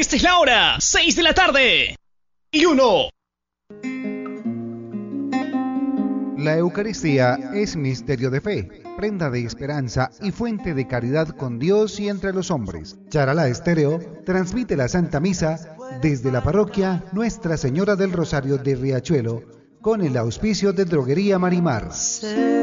Esta es la hora, 6 de la tarde. Y 1. La Eucaristía es misterio de fe, prenda de esperanza y fuente de caridad con Dios y entre los hombres. Charalá Estéreo transmite la Santa Misa desde la parroquia Nuestra Señora del Rosario de Riachuelo, con el auspicio de Droguería Marimar.